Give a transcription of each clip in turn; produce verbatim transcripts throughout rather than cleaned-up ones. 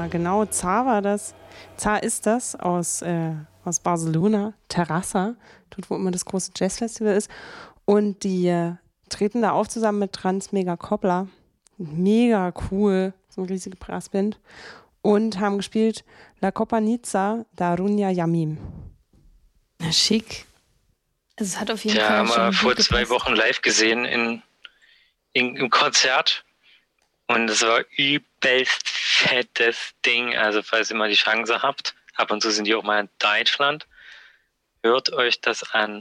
Ja, genau. Zar war das. Zar ist das aus, äh, aus Barcelona, Terrassa, dort wo immer das große Jazzfestival ist. Und die äh, treten da auf zusammen mit Trans Mega Copla. Mega cool, so eine riesige Brassband. Und haben gespielt La Copanizza da Runia Yamim. Na, schick. Also es hat auf jeden ja, Fall haben schon wir gut vor gepasst. zwei Wochen live gesehen in, in, im Konzert. Und es war übelst fettes Ding. Also falls ihr mal die Chance habt, ab und zu sind die auch mal in Deutschland, hört euch das an.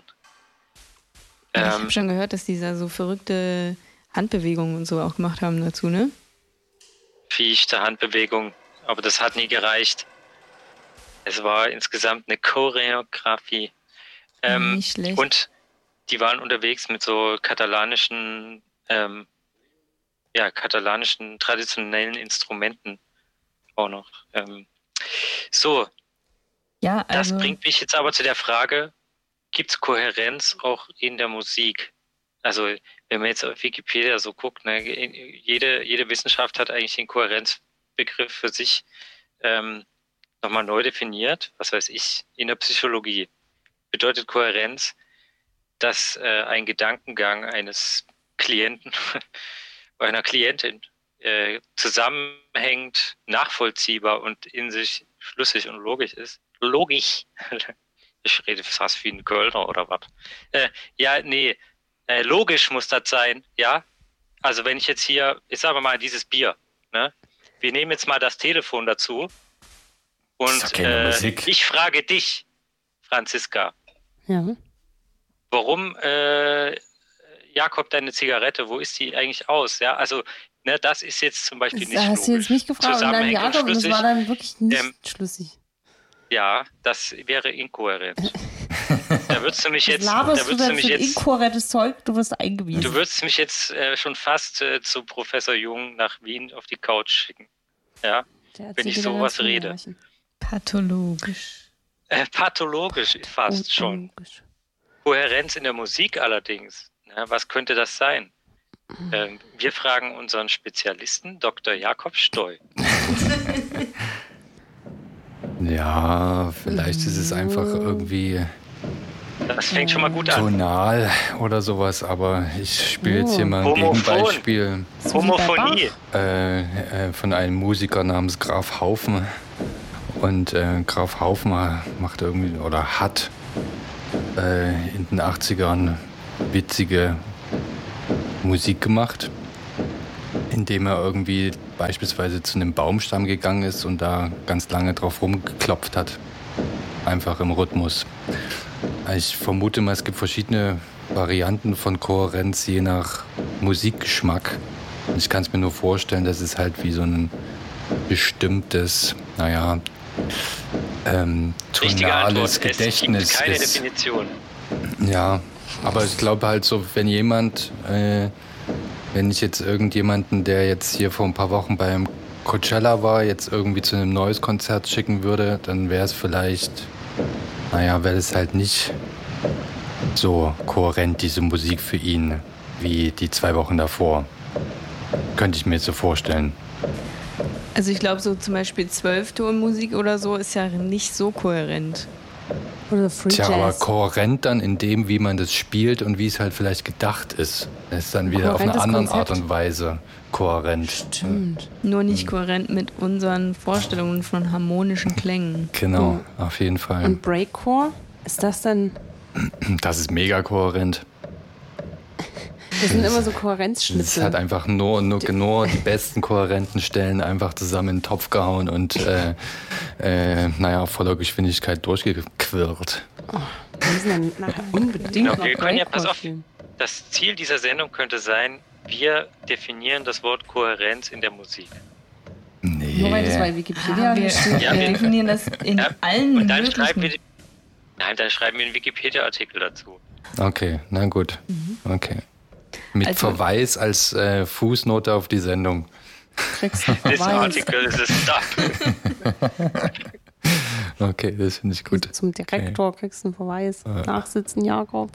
Ja, ich Ähm, habe schon gehört, dass die da so verrückte Handbewegungen und so auch gemacht haben dazu, ne? Fichte Handbewegung, aber das hat nie gereicht. Es war insgesamt eine Choreografie. Ähm, Nicht schlecht. Und die waren unterwegs mit so katalanischen, ähm, ja, katalanischen traditionellen Instrumenten auch noch. Ähm, so, Ja, das also bringt mich jetzt aber zu der Frage, gibt es Kohärenz auch in der Musik? Also wenn man jetzt auf Wikipedia so guckt, ne, jede, jede Wissenschaft hat eigentlich den Kohärenzbegriff für sich ähm, nochmal neu definiert. Was weiß ich, in der Psychologie bedeutet Kohärenz, dass äh, ein Gedankengang eines Klienten oder einer Klientin äh, zusammenhängt, nachvollziehbar und in sich schlüssig und logisch ist. Logisch. Ich rede fast wie ein Kölner oder was. Äh, ja, nee. Äh, logisch muss das sein, ja. Also wenn ich jetzt hier, ich sage mal dieses Bier, ne? Wir nehmen jetzt mal das Telefon dazu und äh, ich frage dich, Franziska, Ja. warum, äh, Jakob, deine Zigarette, wo ist die eigentlich aus? Ja, also ne, das ist jetzt zum Beispiel Das nicht hast du jetzt mich gefragt und dann zusammenhängend Jakob und das schlüssig. war dann wirklich nicht Ähm, schlüssig. Ja, das wäre inkohärent. Da würdest du mich jetzt, Was da laberst du würdest du denn mich für ein jetzt, inkohärentes Zeug? Du wirst eingewiesen. du würdest mich jetzt äh, schon fast äh, zu Professor Jung nach Wien auf die Couch schicken. Ja, Der erzählt wenn ich dir sowas ganz rede. Märchen. pathologisch. Äh, pathologisch fast schon. Logisch. Kohärenz in der Musik allerdings. Ja, was könnte das sein? Ähm, wir fragen unseren Spezialisten, Doktor Jakob Stoll. Ja, vielleicht ist es einfach irgendwie Das fängt schon mal gut an. tonal oder sowas, aber ich spiele jetzt hier mal ein Homophon. Gegenbeispiel Homophonie. äh, äh, von einem Musiker namens Graf Haufen. Und äh, Graf Haufen macht irgendwie oder hat äh, in den achtzigern witzige Musik gemacht, indem er irgendwie beispielsweise zu einem Baumstamm gegangen ist und da ganz lange drauf rumgeklopft hat. Einfach im Rhythmus. Ich vermute mal, es gibt verschiedene Varianten von Kohärenz je nach Musikgeschmack. Und ich kann es mir nur vorstellen, dass es halt wie so ein bestimmtes, naja, ähm, tonales Gedächtnis es gibt keine ist. Definition. Ja, aber ich glaube halt so, wenn jemand, äh, wenn ich jetzt irgendjemanden, der jetzt hier vor ein paar Wochen beim Coachella war, jetzt irgendwie zu einem neues Konzert schicken würde, dann wäre es vielleicht, naja, wäre es halt nicht so kohärent, diese Musik für ihn, wie die zwei Wochen davor. Könnte ich mir jetzt so vorstellen. Also ich glaube, so zum Beispiel Zwölftonmusik oder so ist ja nicht so kohärent. Oder Free Tja, aber Jazz. kohärent dann in dem, wie man das spielt und wie es halt vielleicht gedacht ist. Das ist dann wieder auf eine Kohärentes andere Konzept. Art und Weise kohärent. Stimmt. Nur nicht kohärent mit unseren Vorstellungen von harmonischen Klängen. Genau, auf jeden Fall. Und Breakcore? Ist das denn... Das ist mega kohärent. Das sind immer so Das ist Kohärenzschnitzel. halt einfach nur, nur, nur die besten kohärenten Stellen einfach zusammen in den Topf gehauen und äh, äh, naja, auf voller Geschwindigkeit durchgequirlt. Oh, wir müssen dann nachher unbedingt Genau, noch wir können ja, pass Breakcore auf, spielen. das Ziel dieser Sendung könnte sein, wir definieren das Wort Kohärenz in der Musik. Nee. Nur weil das bei Wikipedia Ah, wir, steht. Ja, wir wir- definieren das in Ja, allen und dann schreiben wir, möglichen... nein, dann schreiben wir einen Wikipedia-Artikel dazu. Okay, na gut. Okay. Mit Also- Verweis als äh, Fußnote auf die Sendung. Kriegst du This Verweis. article is a stop. Okay, das finde ich gut. Zum Direktor kriegst du einen Verweis. Nachsitzen, Jakob.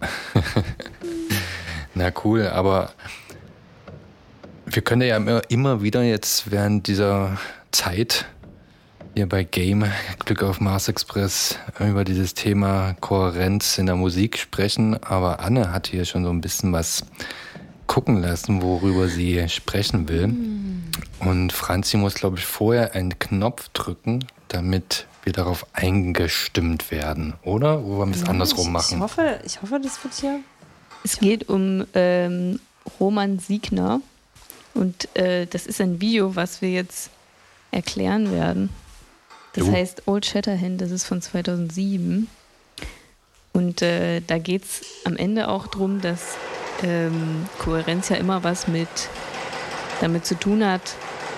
Na cool, aber wir können ja immer, immer wieder jetzt während dieser Zeit hier bei Game, Glück auf Mars Express, über dieses Thema Kohärenz in der Musik sprechen. Aber Anne hat hier schon so ein bisschen was gucken lassen, worüber sie sprechen will. Mm. Und Franzi muss, glaube ich, vorher einen Knopf drücken, damit wir darauf eingestimmt werden, oder? Oder wollen wir es ja, andersrum machen? Ich hoffe, ich hoffe, das wird hier... Es geht um ähm, Roman Siegner. Und äh, das ist ein Video, was wir jetzt erklären werden. Das jo. heißt Old Shatterhand, das ist von zweitausendsieben. Und äh, da geht es am Ende auch darum, dass ähm, Kohärenz ja immer was mit damit zu tun hat,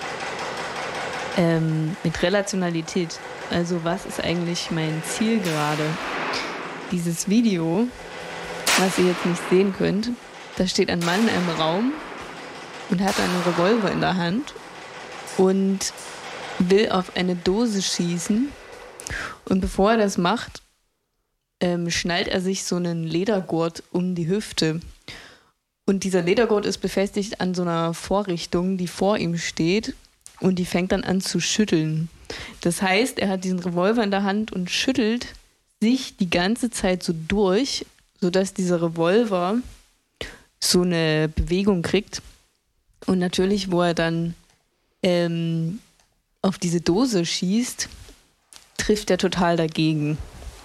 ähm, mit Relationalität. Also was ist eigentlich mein Ziel gerade? Dieses Video, was ihr jetzt nicht sehen könnt, da steht ein Mann in einem Raum und hat einen Revolver in der Hand und will auf eine Dose schießen. Und bevor er das macht, ähm, schnallt er sich so einen Ledergurt um die Hüfte. Und dieser Ledergurt ist befestigt an so einer Vorrichtung, die vor ihm steht, und die fängt dann an zu schütteln. Das heißt, er hat diesen Revolver in der Hand und schüttelt sich die ganze Zeit so durch, sodass dieser Revolver so eine Bewegung kriegt. Und natürlich, wo er dann ähm, auf diese Dose schießt, trifft er total dagegen.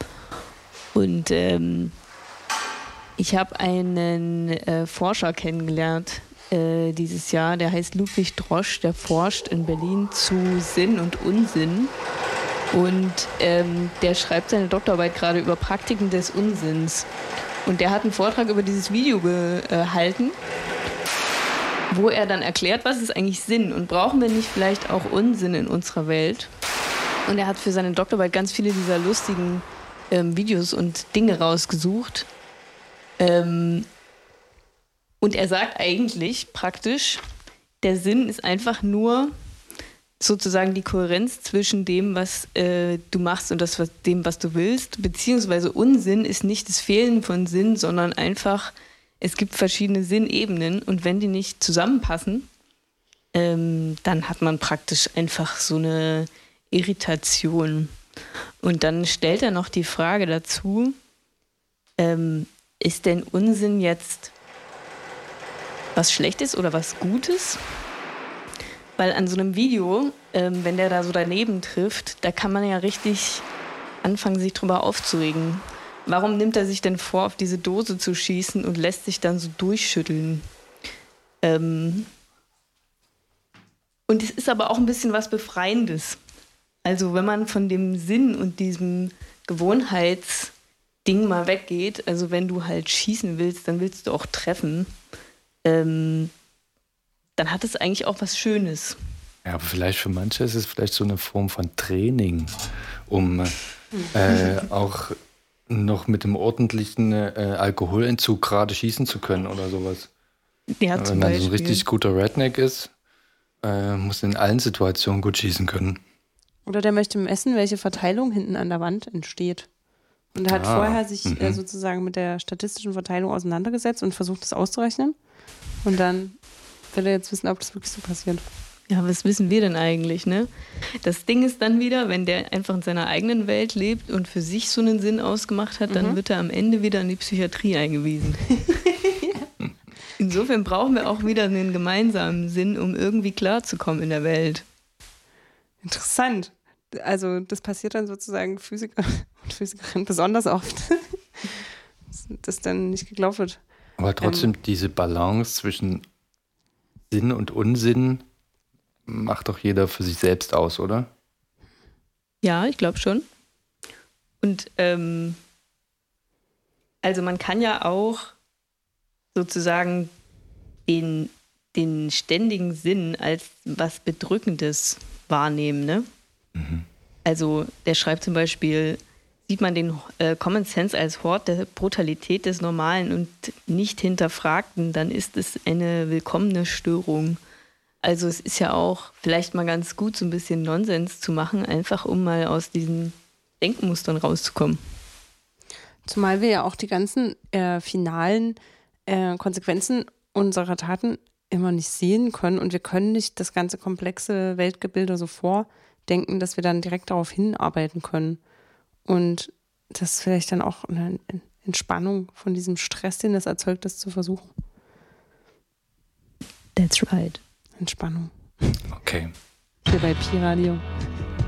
Und ähm, ich habe einen äh, Forscher kennengelernt äh, dieses Jahr, der heißt Ludwig Drosch, der forscht in Berlin zu Sinn und Unsinn. Und ähm, der schreibt seine Doktorarbeit gerade über Praktiken des Unsinns. Und der hat einen Vortrag über dieses Video gehalten, wo er dann erklärt, was ist eigentlich Sinn und brauchen wir nicht vielleicht auch Unsinn in unserer Welt? Und er hat für seine Doktorarbeit ganz viele dieser lustigen ähm, Videos und Dinge rausgesucht. Ähm, und er sagt eigentlich praktisch, der Sinn ist einfach nur sozusagen die Kohärenz zwischen dem, was äh, du machst und das, was, dem, was du willst, beziehungsweise Unsinn ist nicht das Fehlen von Sinn, sondern einfach, es gibt verschiedene Sinnebenen und wenn die nicht zusammenpassen, ähm, dann hat man praktisch einfach so eine Irritation. Und dann stellt er noch die Frage dazu, ähm, ist denn Unsinn jetzt was Schlechtes oder was Gutes? Weil an so einem Video, ähm, wenn der da so daneben trifft, da kann man ja richtig anfangen, sich drüber aufzuregen. Warum nimmt er sich denn vor, auf diese Dose zu schießen und lässt sich dann so durchschütteln? Ähm und es ist aber auch ein bisschen was Befreiendes. Also wenn man von dem Sinn und diesem Gewohnheitsding mal weggeht, also wenn du halt schießen willst, dann willst du auch treffen, ähm, dann hat es eigentlich auch was Schönes. Ja, aber vielleicht für manche ist es vielleicht so eine Form von Training, um äh, auch noch mit dem ordentlichen äh, Alkoholentzug gerade schießen zu können oder sowas. Ja, zum Wenn man Beispiel. so ein richtig guter Redneck ist, äh, muss in allen Situationen gut schießen können. Oder der möchte messen, welche Verteilung hinten an der Wand entsteht. Und er hat ah, vorher sich mhm. äh, sozusagen mit der statistischen Verteilung auseinandergesetzt und versucht, das auszurechnen. Und dann will er jetzt wissen, ob das wirklich so passiert. Ja, was wissen wir denn eigentlich, ne? Das Ding ist dann wieder, wenn der einfach in seiner eigenen Welt lebt und für sich so einen Sinn ausgemacht hat, mhm. dann wird er am Ende wieder in die Psychiatrie eingewiesen. Ja. Insofern brauchen wir auch wieder einen gemeinsamen Sinn, um irgendwie klarzukommen in der Welt. Interessant. Also das passiert dann sozusagen Physiker und Physikerinnen besonders oft, dass das dann nicht geglaubt wird. Aber trotzdem ähm, diese Balance zwischen Sinn und Unsinn macht doch jeder für sich selbst aus, oder? Ja, ich glaube schon. Und ähm, also man kann ja auch sozusagen den, den ständigen Sinn als was Bedrückendes wahrnehmen, ne? Mhm. Also der schreibt zum Beispiel, sieht man den äh, Common Sense als Hort der Brutalität des Normalen und nicht Hinterfragten, dann ist es eine willkommene Störung. Also es ist ja auch vielleicht mal ganz gut, so ein bisschen Nonsens zu machen, einfach um mal aus diesen Denkmustern rauszukommen. Zumal wir ja auch die ganzen äh, finalen äh, Konsequenzen unserer Taten immer nicht sehen können und wir können nicht das ganze komplexe Weltgebilde so vor denken, dass wir dann direkt darauf hinarbeiten können. Und das ist vielleicht dann auch eine Entspannung von diesem Stress, den das erzeugt, das zu versuchen. That's right. Entspannung. Okay. Hier bei Pi Radio.